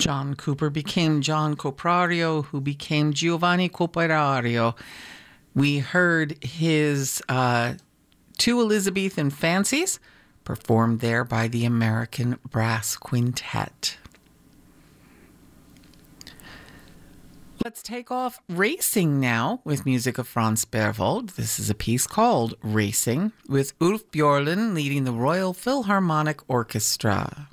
John Cooper became John Coprario, who became Giovanni Coperario. We heard his two Elizabethan fancies, performed there by the American Brass Quintet. Let's take off racing now with music of Franz Berwald. This is a piece called Racing, with Ulf Björlund leading the Royal Philharmonic Orchestra.